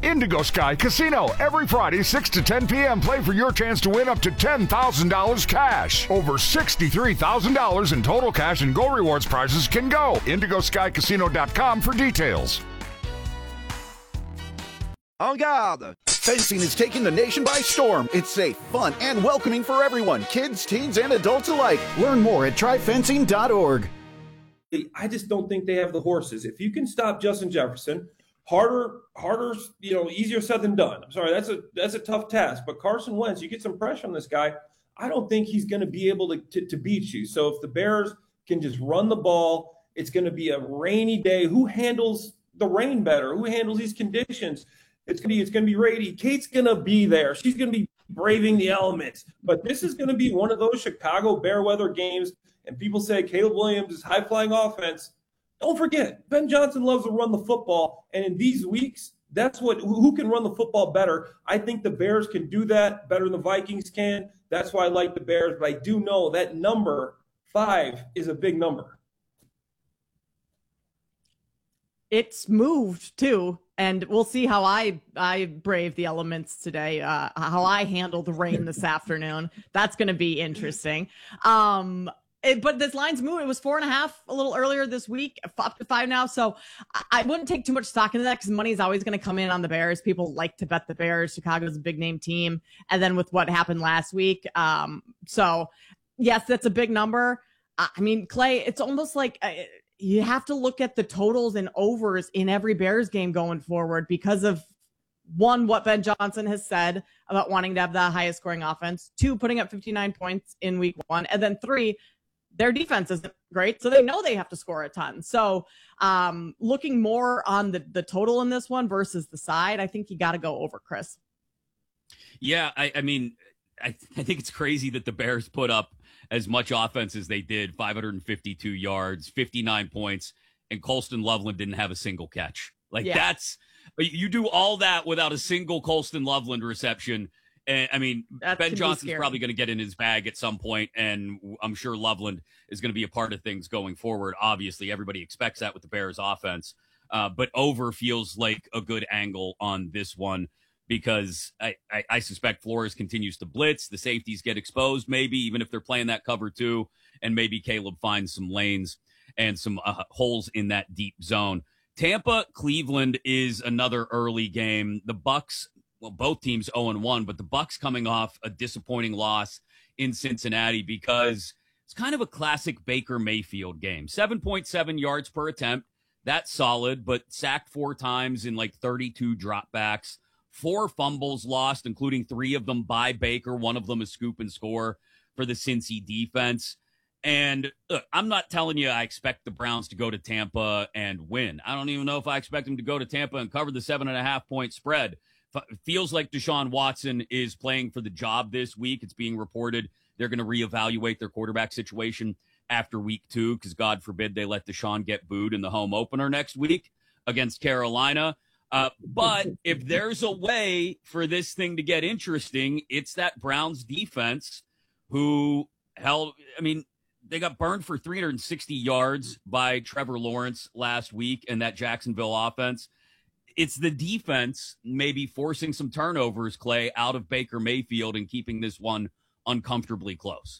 Indigo Sky Casino. Every Friday, 6 to 10 p.m. Play for your chance to win up to $10,000 cash. Over $63,000 in total cash and Go Rewards prizes can go. IndigoSkyCasino.com for details. En garde! Fencing is taking the nation by storm. It's safe, fun, and welcoming for everyone, kids, teens, and adults alike. Learn more at tryfencing.org. I just don't think they have the horses. If you can stop Justin Jefferson, harder, easier said than done. I'm sorry, that's a tough task. But Carson Wentz, you get some pressure on this guy, I don't think he's going to be able to beat you. So if the Bears can just run the ball, it's going to be a rainy day. Who handles the rain better? Who handles these conditions? It's going to be Rady. Kate's going to be there. She's going to be braving the elements. But this is going to be one of those Chicago bear weather games. And people say Caleb Williams is high-flying offense. Don't forget, Ben Johnson loves to run the football. And in these weeks, that's who can run the football better. I think the Bears can do that better than the Vikings can. That's why I like the Bears. But I do know that number 5 is a big number. It's moved, too. And we'll see how I brave the elements today, how I handle the rain this afternoon. That's going to be interesting. But this line's moved. It was 4.5 a little earlier this week, up to 5 now. So I wouldn't take too much stock into that because money is always going to come in on the Bears. People like to bet the Bears. Chicago's a big name team. And then with what happened last week. So, yes, that's a big number. I mean, Clay, it's almost like you have to look at the totals and overs in every Bears game going forward because of, 1, what Ben Johnson has said about wanting to have the highest scoring offense, 2, putting up 59 points in week 1, and then 3, their defense isn't great, so they know they have to score a ton. So looking more on the total in this one versus the side, I think you got to go over, Chris. Yeah, I mean, I think it's crazy that the Bears put up as much offense as they did, 552 yards, 59 points, and Colston Loveland didn't have a single catch. You do all that without a single Colston Loveland reception. And I mean, Ben Johnson's probably going to get in his bag at some point, and I'm sure Loveland is going to be a part of things going forward. Obviously, everybody expects that with the Bears offense. But over feels like a good angle on this one because I suspect Flores continues to blitz. The safeties get exposed, maybe, even if they're playing that cover 2, and maybe Caleb finds some lanes and some holes in that deep zone. Tampa, Cleveland is another early game. The Bucks, well, both teams 0-1, but the Bucks coming off a disappointing loss in Cincinnati because it's kind of a classic Baker Mayfield game. 7.7 yards per attempt. That's solid, but sacked 4 times in like 32 dropbacks. 4 fumbles lost, including 3 of them by Baker. 1 of them a scoop and score for the Cincy defense. And look, I'm not telling you I expect the Browns to go to Tampa and win. I don't even know if I expect them to go to Tampa and cover the 7.5-point spread. It feels like Deshaun Watson is playing for the job this week. It's being reported they're going to reevaluate their quarterback situation after week 2 because God forbid they let Deshaun get booed in the home opener next week against Carolina. But if there's a way for this thing to get interesting, it's that Browns defense who they got burned for 360 yards by Trevor Lawrence last week and that Jacksonville offense. It's the defense maybe forcing some turnovers, Clay, out of Baker Mayfield and keeping this one uncomfortably close.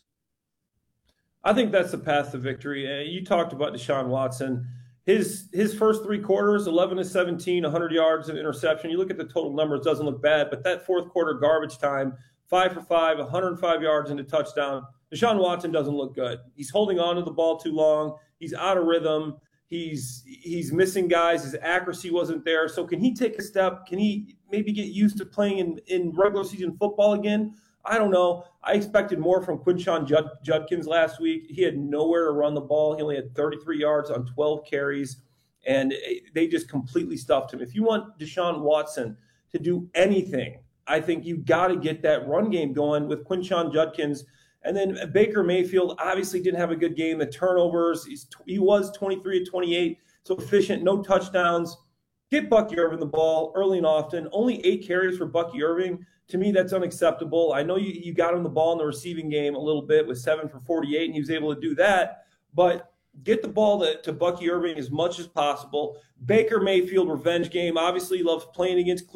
I think that's the path to victory. You talked about Deshaun Watson. His first 3 quarters, 11-17, 100 yards and interception. You look at the total numbers, doesn't look bad, but that fourth quarter garbage time, 5 for 5, 105 yards and a touchdown. Deshaun Watson doesn't look good. He's holding on to the ball too long. He's out of rhythm. He's missing guys. His accuracy wasn't there. So can he take a step? Can he maybe get used to playing in regular season football again? I don't know. I expected more from Quinshon Judkins last week. He had nowhere to run the ball. He only had 33 yards on 12 carries, and they just completely stuffed him. If you want Deshaun Watson to do anything, I think you got to get that run game going with Quinshon Judkins. And then Baker Mayfield obviously didn't have a good game. The turnovers, he was 23-28, so efficient, no touchdowns. Get Bucky Irving the ball early and often. Only 8 carries for Bucky Irving. To me, that's unacceptable. I know you got him the ball in the receiving game a little bit with 7 for 48, and he was able to do that. But get the ball to Bucky Irving as much as possible. Baker Mayfield revenge game. Obviously, loves playing against